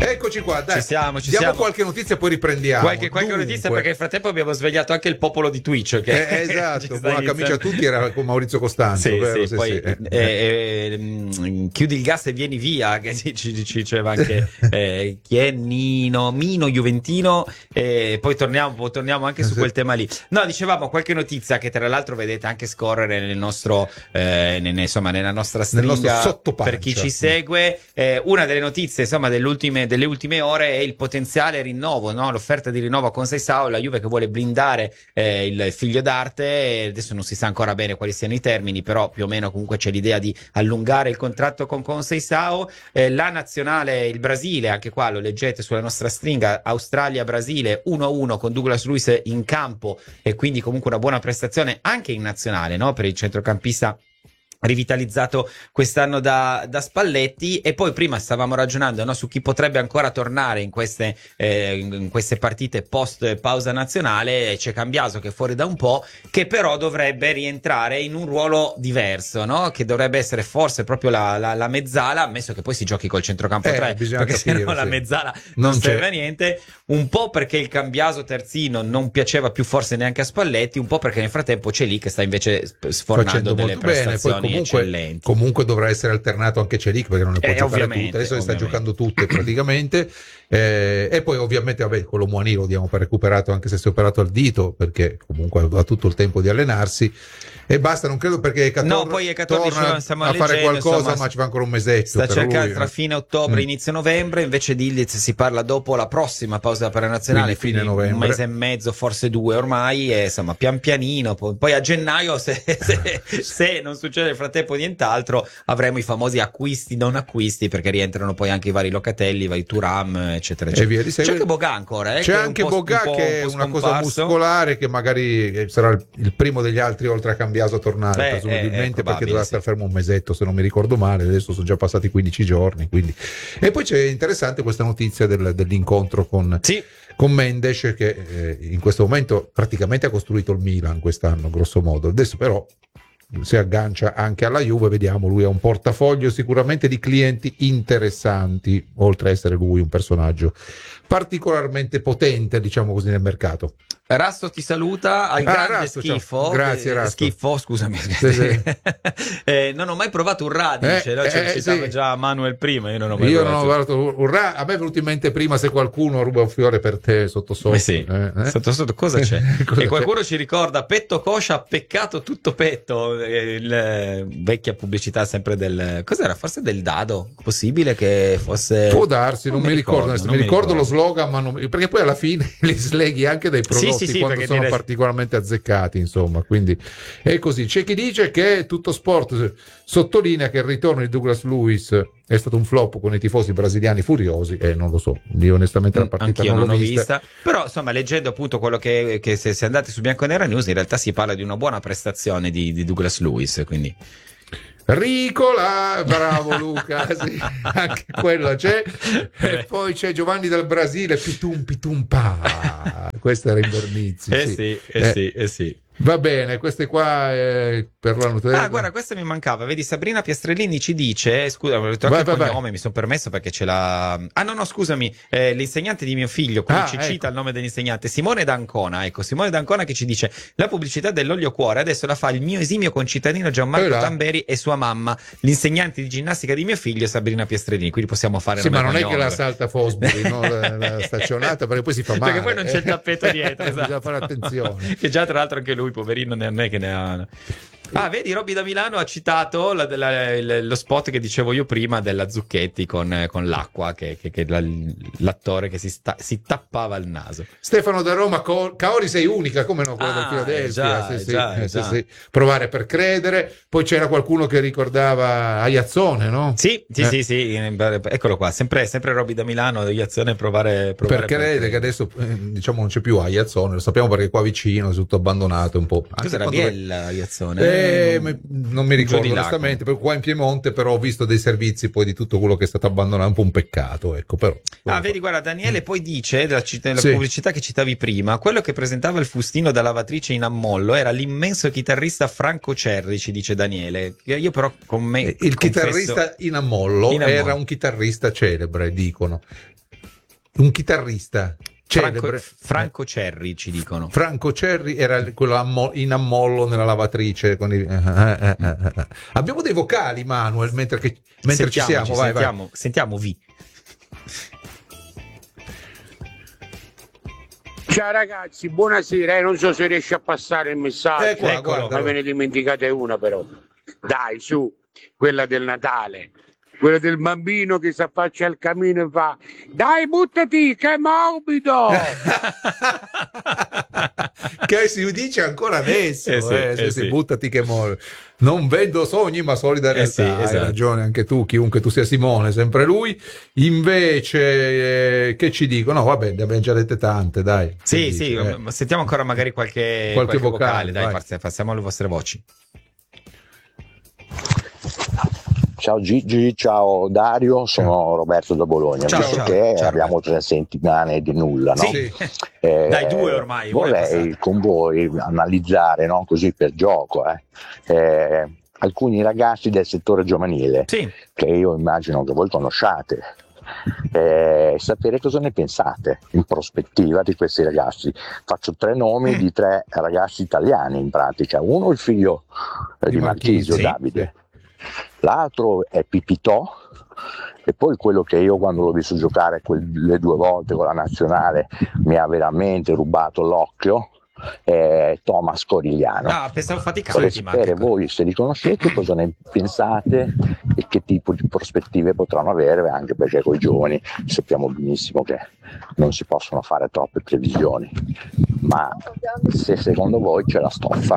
Eccoci qua, dai. Ci siamo. Diamo qualche notizia e poi riprendiamo. Qualche notizia, perché nel frattempo abbiamo svegliato anche il popolo di Twitch. Che esatto, buona camicia a tutti, era con Maurizio Costanzo. Chiudi il gas e vieni via, che ci diceva anche chi è Mino Juventino, poi torniamo anche su quel tema lì. No, dicevamo qualche notizia che tra l'altro vedete anche scorrere nel nostro nella nostra stringa per chi ci segue. Una delle notizie delle ultime ore è il potenziale rinnovo, no? L'offerta di rinnovo con Seisao, la Juve che vuole blindare il figlio d'arte. Adesso non si sa ancora bene quali siano i termini, però più o meno comunque c'è l'idea di allungare il contratto con Seisao. La nazionale, il Brasile, anche qua lo leggete sulla nostra stringa, Australia-Brasile 1-1 con Douglas Luiz in campo, e quindi comunque una buona prestazione anche in nazionale, no? Per il centrocampista rivitalizzato quest'anno da Spalletti. E poi prima stavamo ragionando, no, su chi potrebbe ancora tornare in queste partite post pausa nazionale. C'è Cambiaso che è fuori da un po', che però dovrebbe rientrare in un ruolo diverso, no? Che dovrebbe essere forse proprio la mezzala, ammesso che poi si giochi col centrocampo 3, perché sennò la mezzala non serve a niente. Un po' perché il Cambiaso terzino non piaceva più forse neanche a Spalletti, un po' perché nel frattempo c'è lì che sta invece sfornando delle prestazioni eccellenti. Comunque dovrà essere alternato anche Celic, perché non ne può giocare tutte. Adesso le sta giocando tutte praticamente. E poi ovviamente quello Muani lo diamo per recuperato, anche se si è operato al dito, perché comunque ha tutto il tempo di allenarsi. E basta, non credo, perché poi torna a fare qualcosa, ma ci va ancora un mesetto. Sta cercando tra fine ottobre e inizio novembre. Invece di Ildiz si parla dopo la prossima pausa per la nazionale, fine novembre, un mese e mezzo, forse 2 ormai, e insomma pian pianino poi a gennaio, se non succede nel frattempo nient'altro, avremo i famosi acquisti non acquisti, perché rientrano poi anche i vari Locatelli, i vari Thuram, eccetera eccetera. C'è anche Boga ancora, c'è anche Boga che è una cosa muscolare, che magari sarà il primo degli altri oltre a Cambiaso a tornare, presumibilmente, perché dovrà stare fermo un mesetto, se non mi ricordo male. Adesso sono già passati 15 giorni, quindi. E poi c'è interessante questa notizia dell'incontro con Mendes, che in questo momento praticamente ha costruito il Milan quest'anno, grosso modo. Adesso però si aggancia anche alla Juve, vediamo. Lui ha un portafoglio sicuramente di clienti interessanti, oltre a essere lui un personaggio particolarmente potente, diciamo così, nel mercato. Rasto ti saluta, al grande Rasto, schifo. Ciao. Grazie Rasto. Schifo, scusami. Non ho mai provato un radice, no? Citava già Manuel prima, io non ho mai provato un radice. A me è venuto in mente prima, se qualcuno ruba un fiore per te sotto sotto. Sotto cosa c'è? E qualcuno ci ricorda petto coscia, peccato tutto petto, vecchia pubblicità sempre del, cos'era? Forse del dado, possibile che fosse. Può darsi, non mi ricordo. Mi ricordo lo slogan, ma perché poi alla fine li sleghi anche dai prodotti quando sono particolarmente azzeccati, insomma, quindi è così. C'è chi dice che Tutto Sport sottolinea che il ritorno di Douglas Luiz è stato un flop con i tifosi brasiliani furiosi, e non lo so, io onestamente la partita non l'ho vista. Però insomma, leggendo appunto quello che se andate su Bianconera News, in realtà si parla di una buona prestazione di Douglas Luiz, quindi Ricola, bravo Luca, sì, anche quello c'è. E poi c'è Giovanni dal Brasile, pitum pa. Questa era in Vernizzi. Sì. Va bene, queste qua per la notizia. Guarda, questa mi mancava. Vedi, Sabrina Piastrellini ci dice, scusa, ho detto anche il cognome, mi sono permesso perché ce l'ha. No, scusami, l'insegnante di mio figlio, quindi ci cita il nome dell'insegnante, Simone D'Ancona. Ecco, Simone D'Ancona che ci dice: la pubblicità dell'olio cuore adesso la fa il mio esimio concittadino Gianmarco Tamberi e sua mamma, l'insegnante di ginnastica di mio figlio Sabrina Piastrellini. Quindi possiamo fare. Sì, ma non è che la salta Fosbury, no? la staccionata, perché poi si fa male. Perché poi non c'è il tappeto dietro. Esatto. Bisogna fare attenzione. Che già tra l'altro anche lui, poverino, non è che ne ha. Vedi, Robby da Milano ha citato lo spot che dicevo io prima della Zucchetti con l'acqua, che l'attore che si tappava il naso. Stefano da Roma, Caori sei unica, come no, quello del Philadelphia. Sì. Provare per credere. Poi c'era qualcuno che ricordava Aiazzone, no? Sì, eccolo qua, sempre Robby da Milano, Aiazzone, provare per credere, che adesso diciamo non c'è più Aiazzone, lo sappiamo perché qua vicino è tutto abbandonato un po'. Cos'era Biella Aiazzone? Non mi ricordo onestamente, perché qua in Piemonte però ho visto dei servizi poi di tutto quello che è stato abbandonato, un po' un peccato, ecco. Però vedi, guarda, Daniele poi dice della pubblicità che citavi prima, quello che presentava il fustino da lavatrice in ammollo era l'immenso chitarrista Franco Cerri, ci dice Daniele. Io però il chitarrista in ammollo era un chitarrista celebre, dicono. un chitarrista celebre. Franco Cerri, ci dicono. Franco Cerri era quello in ammollo nella lavatrice con abbiamo dei vocali, Manuel, mentre ci siamo. Sentiamo V. Ciao ragazzi, buonasera, non so se riesci a passare il messaggio, ma ve ne dimenticate una però. Dai, su, quella del Natale, quella del bambino che si affaccia al camino e fa: dai, buttati, che è morbido! Che si dice ancora adesso, sì. Buttati che morbido. Non vendo sogni ma solida realtà. Hai ragione anche tu, chiunque tu sia, Simone, sempre lui. Invece che ci dicono? No, vabbè, ne abbiamo già dette tante, dai. Sì, sentiamo ancora magari qualche vocale, dai, passiamo alle vostre voci. Ciao Gigi, ciao Dario, sono Roberto da Bologna. Ciao, abbiamo 3 settimane di nulla, no? Sì. Dai, 2 ormai. Vorrei con voi analizzare, no? Così per gioco, alcuni ragazzi del settore giovanile, che io immagino che voi conosciate, sapere cosa ne pensate in prospettiva di questi ragazzi. Faccio 3 nomi di 3 ragazzi italiani in pratica. Uno il figlio di Marchisio, Davide. L'altro è Pipitò, e poi quello che io quando l'ho visto giocare le 2 volte con la nazionale mi ha veramente rubato l'occhio, è Thomas Corigliano. Pensavo faticante. Vorrei sapere voi se li conoscete, cosa ne pensate e che tipo di prospettive potranno avere, anche perché con i giovani sappiamo benissimo che non si possono fare troppe previsioni, ma se secondo voi c'è la stoffa.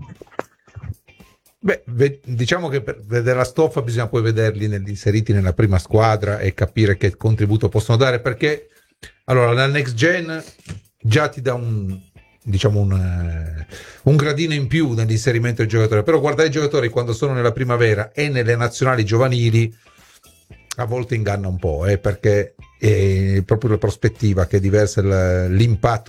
Beh, diciamo che per vedere la stoffa bisogna poi vederli inseriti nella prima squadra e capire che contributo possono dare, perché allora la next gen già ti dà un gradino in più nell'inserimento del giocatore, però guardare i giocatori quando sono nella primavera e nelle nazionali giovanili a volte inganna un po', perché è proprio la prospettiva che è diversa, l'impatto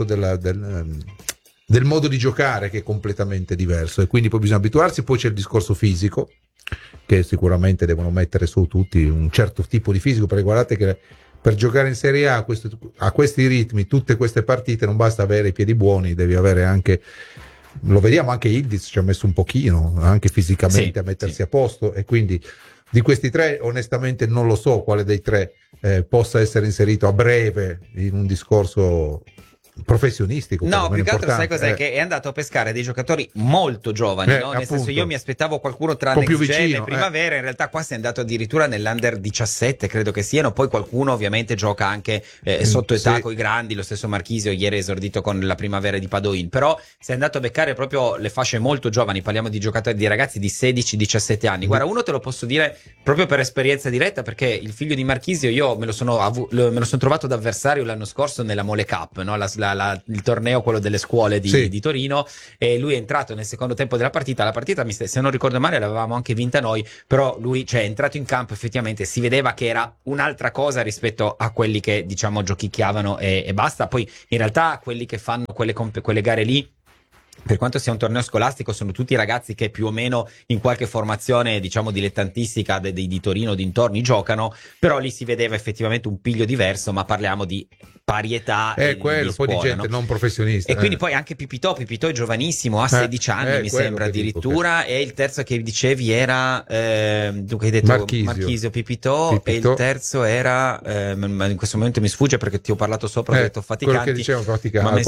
del modo di giocare che è completamente diverso, e quindi poi bisogna abituarsi. Poi c'è il discorso fisico, che sicuramente devono mettere su tutti un certo tipo di fisico, perché guardate che per giocare in Serie A a questi ritmi, tutte queste partite, non basta avere i piedi buoni, devi avere anche, lo vediamo, anche Ildiz ci ha messo un pochino anche fisicamente a mettersi a posto, e quindi di questi 3 onestamente non lo so quale dei 3 possa essere inserito a breve in un discorso professionistico. No, più che altro sai cos'è? Che è andato a pescare dei giocatori molto giovani, no? Nel senso, io mi aspettavo qualcuno tra next gen e primavera, in realtà qua sei andato addirittura nell'under 17, credo che siano, poi qualcuno ovviamente gioca anche sotto età coi grandi, lo stesso Marchisio ieri è esordito con la primavera di Padoin, però sei andato a beccare proprio le fasce molto giovani, parliamo di giocatori, di ragazzi di 16-17 anni. Guarda, uno te lo posso dire proprio per esperienza diretta, perché il figlio di Marchisio io me lo sono trovato d'avversario l'anno scorso nella Mole Cup, no? Il torneo, quello delle scuole di Torino, e lui è entrato nel secondo tempo della partita. La partita, se non ricordo male, l'avevamo anche vinta noi, però lui è entrato in campo, effettivamente si vedeva che era un'altra cosa rispetto a quelli che diciamo giochicchiavano e basta. Poi in realtà quelli che fanno quelle gare lì, per quanto sia un torneo scolastico, sono tutti ragazzi che più o meno in qualche formazione diciamo dilettantistica di Torino dintorni giocano, però lì si vedeva effettivamente un piglio diverso, ma parliamo di parietà quello, di scuola, poi di gente non professionista, e quindi poi anche Pipitò è giovanissimo, ha 16 anni mi sembra addirittura, e il terzo che dicevi era dunque hai detto Marchisio, Pipitò, e il terzo era ma in questo momento mi sfugge perché ti ho parlato sopra, ho detto Faticanti, ma me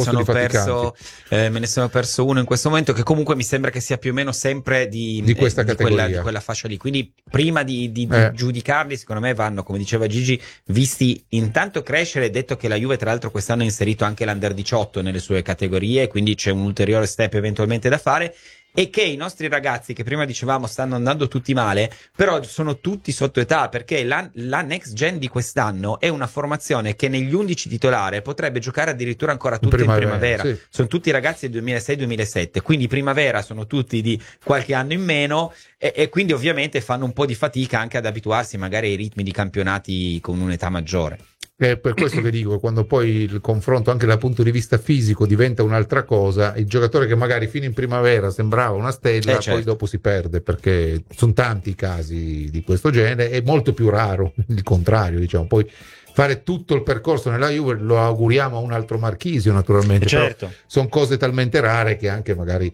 ne sono perso uno in questo momento, che comunque mi sembra che sia più o meno sempre di questa categoria, di quella fascia lì. Quindi prima di giudicarli, secondo me vanno, come diceva Gigi, visti intanto crescere. Detto che la Juve tra l'altro quest'anno ha inserito anche l'Under 18 nelle sue categorie, quindi c'è un ulteriore step eventualmente da fare, e che i nostri ragazzi, che prima dicevamo stanno andando tutti male, però sono tutti sotto età, perché la next gen di quest'anno è una formazione che negli 11 titolare potrebbe giocare addirittura ancora tutti in primavera. Sì. Sono tutti ragazzi del 2006-2007, quindi primavera sono tutti di qualche anno in meno, e quindi ovviamente fanno un po' di fatica anche ad abituarsi magari ai ritmi di campionati con un'età maggiore. È per questo che dico, quando poi il confronto anche dal punto di vista fisico diventa un'altra cosa, il giocatore che magari fino in primavera sembrava una stella, poi dopo si perde, perché sono tanti i casi di questo genere, è molto più raro il contrario, diciamo. Poi fare tutto il percorso nella Juve, lo auguriamo a un altro Marchisio naturalmente, certo. Sono cose talmente rare che anche magari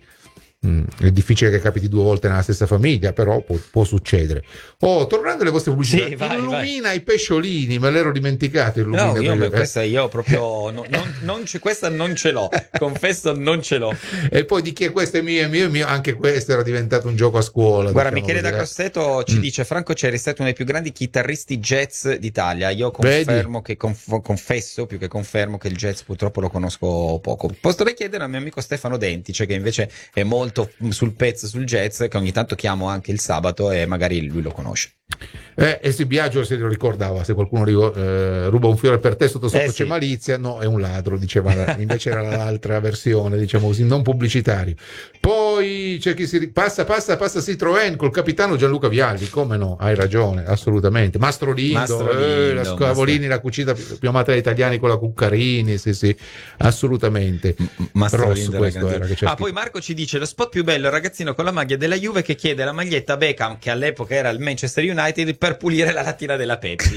è difficile che capiti 2 volte nella stessa famiglia, però può succedere. Tornando alle vostre pubblicità, Illumina i pesciolini, me l'ero dimenticato. Questa io proprio questa non ce l'ho, confesso, non ce l'ho. E poi di chi è questo? È mio, anche questo era diventato un gioco a scuola. Guarda, Michele da Grosseto ci dice: Franco Cherry è stato uno dei più grandi chitarristi jazz d'Italia. Io confermo confesso più che confermo che il jazz purtroppo lo conosco poco. Potrei chiedere al mio amico Stefano Dentice, che invece è molto sul pezzo sul jazz, che ogni tanto chiamo anche il sabato e magari lui lo conosce. Sì, Biagio se lo ricordava, se qualcuno ruba un fiore per te sotto c'è sì. malizia, no, è un ladro, diceva, invece era l'altra versione, diciamo così, non pubblicitario. Poi c'è chi passa Citroën col capitano Gianluca Vialli, come no, hai ragione, assolutamente. Mastro Lindo, la Scavolini, la cucina più amata dagli italiani con la Cuccarini, sì, assolutamente. Mastro Lindo, questo era che c'è. Poi Marco ci dice: lo spot più bello, il ragazzino con la maglia della Juve che chiede la maglietta Beckham, che all'epoca era il Manchester United, per pulire la lattina della Pepsi.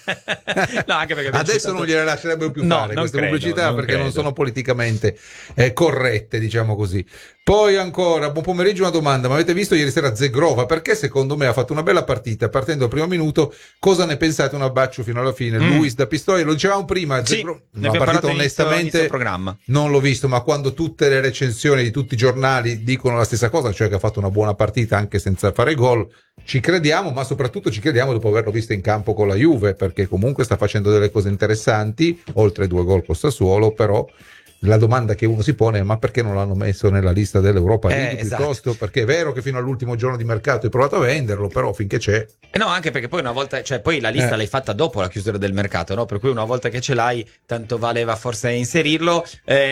No, anche perché adesso non gliela lascerebbero più fare queste pubblicità, perché non sono politicamente corrette, diciamo così. Poi ancora, buon pomeriggio, una domanda: ma avete visto ieri sera Zegrova? Perché secondo me ha fatto una bella partita partendo al primo minuto. Cosa ne pensate? Un abbraccio fino alla fine. Luis da Pistoia, lo dicevamo prima, ne abbiamo parlato onestamente programma. Non l'ho visto, ma quando tutte le recensioni di tutti i giornali dicono la stessa cosa, cioè che ha fatto una buona partita anche senza fare gol, ci crediamo, ma soprattutto ci crediamo dopo averlo visto in campo con la Juve, perché comunque sta facendo delle cose interessanti, oltre 2 gol con Sassuolo. Però la domanda che uno si pone è: ma perché non l'hanno messo nella lista dell'Europa League piuttosto? Perché è vero che fino all'ultimo giorno di mercato hai provato a venderlo, però finché c'è. No, anche perché poi una volta, cioè poi la lista l'hai fatta dopo la chiusura del mercato, no? Per cui una volta che ce l'hai, tanto valeva forse inserirlo.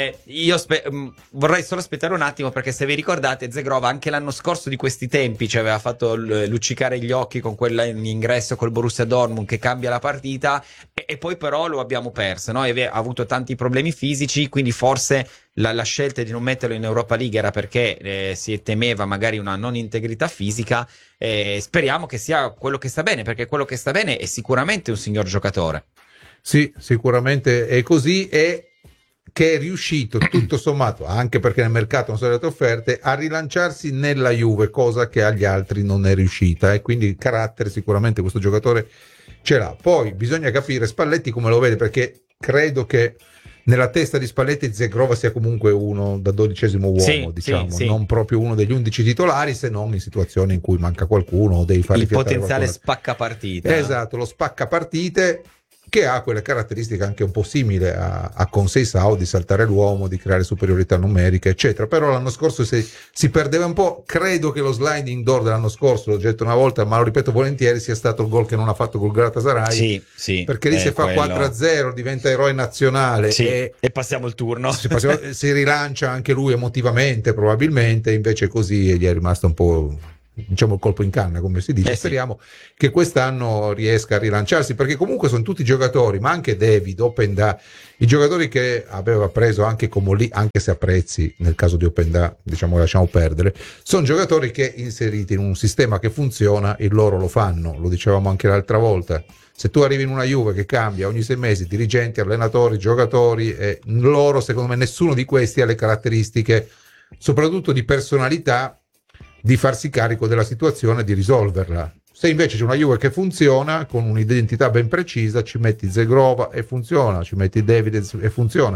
Io vorrei solo aspettare un attimo, perché se vi ricordate, Zegrova anche l'anno scorso di questi tempi ci aveva fatto luccicare gli occhi con quella in ingresso col Borussia Dortmund che cambia la partita, e poi però lo abbiamo perso, no? E ha avuto tanti problemi fisici, quindi forse la scelta di non metterlo in Europa League era perché si temeva magari una non integrità fisica. Speriamo che sia quello che sta bene, perché quello che sta bene è sicuramente un signor giocatore. Sì, sicuramente è così, e che è riuscito tutto sommato, anche perché nel mercato non sono state offerte, a rilanciarsi nella Juve, cosa che agli altri non è riuscita, e quindi il carattere sicuramente questo giocatore ce l'ha. Poi bisogna capire Spalletti come lo vede, perché credo che nella testa di Spalletti Zegrova sia comunque uno da 12° uomo, diciamo, non proprio uno degli 11 titolari, se non in situazioni in cui manca qualcuno o devi fare il potenziale spaccapartite. Esatto, lo spaccapartite, che ha quelle caratteristiche anche un po' simili a Conceição, di saltare l'uomo, di creare superiorità numerica, eccetera. Però l'anno scorso si perdeva un po'. Credo che lo sliding door dell'anno scorso, l'ho detto una volta, ma lo ripeto volentieri, sia stato il gol che non ha fatto col Galatasaray. Sì, perché lì si fa quello. 4-0, diventa eroe nazionale, e passiamo il turno. Si rilancia anche lui emotivamente, probabilmente, invece così gli è rimasto un po', diciamo, il colpo in canna, come si dice. Speriamo che quest'anno riesca a rilanciarsi, perché comunque sono tutti giocatori, ma anche David, Openda, i giocatori che aveva preso anche Comolli, anche se a prezzi, nel caso di Openda diciamo lasciamo perdere, sono giocatori che inseriti in un sistema che funziona, il loro lo fanno. Lo dicevamo anche l'altra volta: se tu arrivi in una Juve che cambia ogni 6 mesi dirigenti, allenatori, giocatori, e loro, secondo me nessuno di questi ha le caratteristiche, soprattutto di personalità, di farsi carico della situazione e di risolverla. Se invece c'è una Juve che funziona con un'identità ben precisa, ci metti Zegrova e funziona, ci metti David e funziona,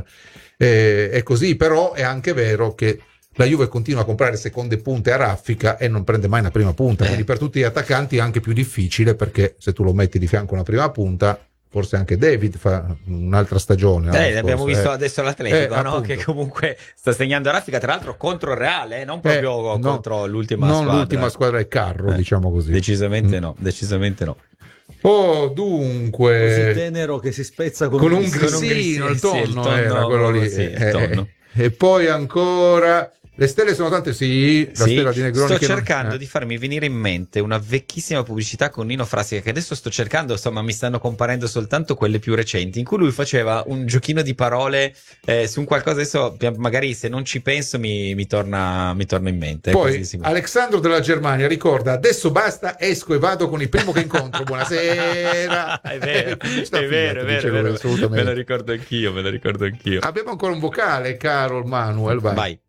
è così. Però è anche vero che la Juve continua a comprare seconde punte a raffica e non prende mai una prima punta, quindi per tutti gli attaccanti è anche più difficile, perché se tu lo metti di fianco a una prima punta, forse anche David fa un'altra stagione. Abbiamo visto adesso l'Atletico, no? Che comunque sta segnando raffica, tra l'altro contro il Reale, non proprio contro l'ultima squadra. Non l'ultima squadra è Carro, diciamo così. Decisamente no. Dunque, così tenero che si spezza con un grissino, il tonno era quello lì. Il tonno. E poi ancora Le stelle sono tante, sì, la stella di Negroni. Sto cercando di farmi venire in mente una vecchissima pubblicità con Nino Frassica, che adesso sto cercando, insomma mi stanno comparendo soltanto quelle più recenti, in cui lui faceva un giochino di parole su un qualcosa, adesso magari se non ci penso mi torna in mente. Poi Alessandro della Germania ricorda: adesso basta, esco e vado con il primo che incontro, buonasera. È vero, me lo ricordo anch'io. Abbiamo ancora un vocale, caro Manuel, vai.